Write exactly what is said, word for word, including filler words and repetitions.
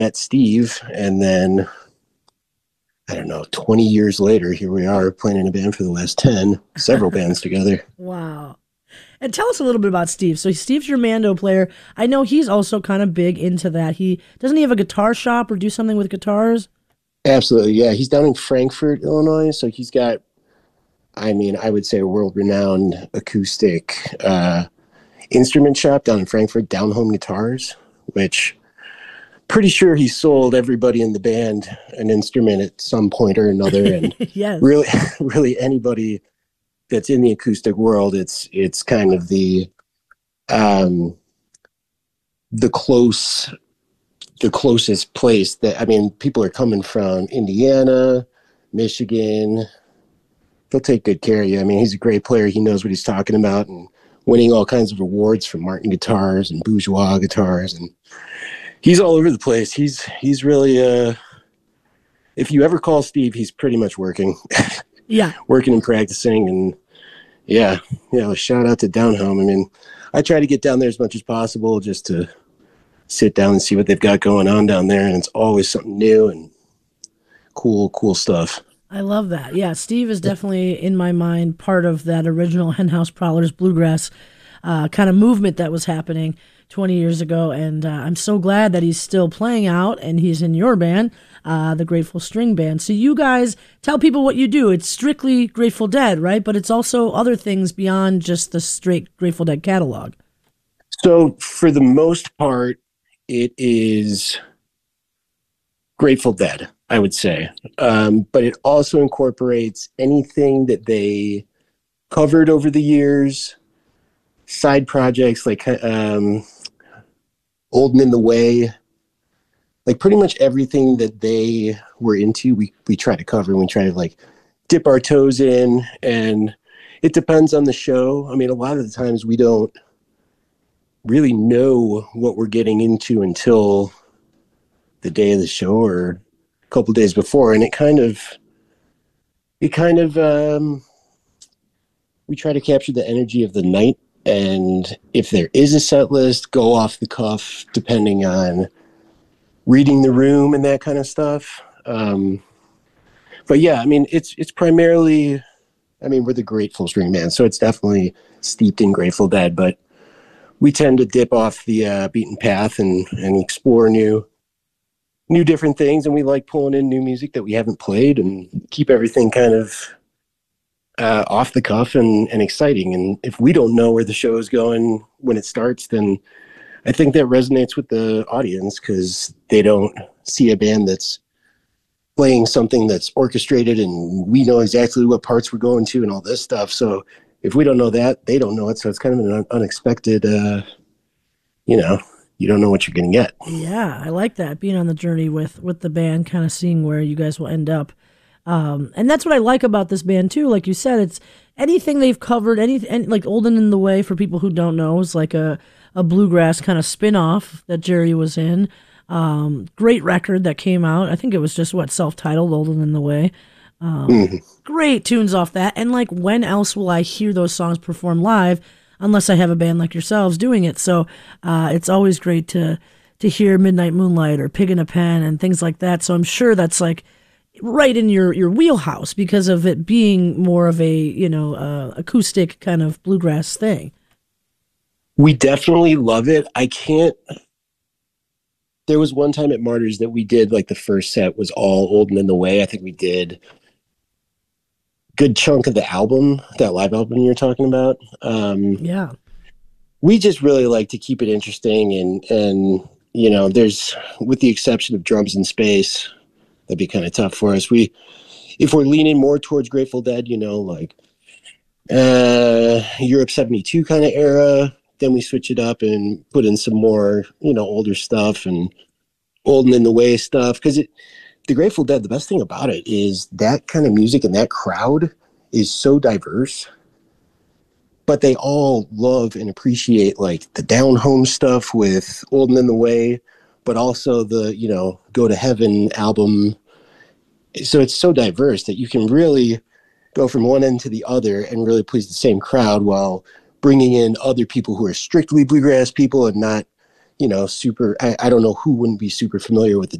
met Steve, and then I don't know, twenty years later, here we are playing in a band for the last ten, several bands together. Wow. And tell us a little bit about Steve. So Steve's your Mando player. I know he's also kind of big into that. He doesn't he have a guitar shop or do something with guitars? Absolutely, yeah. He's down in Frankfort, Illinois, so he's got, I mean, I would say a world-renowned acoustic uh, instrument shop down in Frankfort, Down Home Guitars, which pretty sure he sold everybody in the band an instrument at some point or another. And Yes. really, really anybody that's in the acoustic world, it's it's kind of the um, the close the closest place that, I mean, people are coming from Indiana, Michigan. They'll take good care of you. I mean, he's a great player. He knows what he's talking about, and winning all kinds of awards from Martin Guitars and Bourgeois Guitars, and he's all over the place. He's he's really uh, if you ever call Steve, he's pretty much working, Yeah. working and practicing, and yeah, yeah. Shout out to Down Home. I mean, I try to get down there as much as possible just to sit down and see what they've got going on down there, and it's always something new and cool, cool stuff. I love that. Yeah, Steve is definitely in my mind part of that original Henhouse Prowlers bluegrass uh, kind of movement that was happening twenty years ago. And uh, I'm so glad that he's still playing out and he's in your band, uh, the Grateful String Band. So you guys tell people what you do. It's strictly Grateful Dead, right? But it's also other things beyond just the straight Grateful Dead catalog. So for the most part, it is Grateful Dead, I would say. Um, but it also incorporates anything that they covered over the years, side projects like um, Old and in the Way, like pretty much everything that they were into, we, we try to cover, and we try to like dip our toes in, and it depends on the show. I mean, a lot of the times we don't really know what we're getting into until the day of the show or a couple days before, and it kind of it kind of um we try to capture the energy of the night, and if there is a set list, go off the cuff depending on reading the room and that kind of stuff. Um but yeah, I mean, it's it's primarily, I mean, we're the Grateful String Band, so it's definitely steeped in Grateful Dead, but we tend to dip off the uh, beaten path and and explore new new different things, and we like pulling in new music that we haven't played and keep everything kind of uh, off the cuff and, and exciting. And if we don't know where the show is going when it starts, then I think that resonates with the audience because they don't see a band that's playing something that's orchestrated and we know exactly what parts we're going to and all this stuff. So if we don't know that, they don't know it. So it's kind of an un- unexpected, uh, you know, you don't know what you're going to get. Yeah, I like that, being on the journey with with the band, kind of seeing where you guys will end up. Um, and that's what I like about this band too. Like you said, it's anything they've covered, anything like Old and in the Way, for people who don't know, is like a, a bluegrass kind of spin-off that Jerry was in. Um, great record that came out. I think it was just what, self-titled, Old and in the Way. Um, Mm-hmm. Great tunes off that. And like, when else will I hear those songs performed live unless I have a band like yourselves doing it? So uh, it's always great to to hear Midnight Moonlight or Pig in a Pen and things like that. So I'm sure that's like right in your, your wheelhouse because of it being more of a, you know, uh, acoustic kind of bluegrass thing. We definitely love it. I can't. There was one time at Martyrs that we did, like, the first set was all Old and in the Way. I think we did good chunk of the album, that live album you're talking about. Um, Yeah. we just really like to keep it interesting, and and you know, there's, with the exception of Drums in Space, that'd be kind of tough for us. We, if we're leaning more towards Grateful Dead, you know, like uh, Europe seventy-two kind of era, then we switch it up and put in some more, you know, older stuff and Old and in the Way stuff, because it the Grateful Dead, the best thing about it is that kind of music and that crowd is so diverse, but they all love and appreciate like the down home stuff with Old and in the Way, but also the, you know, Go to Heaven album. So it's so diverse that you can really go from one end to the other and really please the same crowd while bringing in other people who are strictly bluegrass people and not, you know, super, I, I don't know who wouldn't be super familiar with the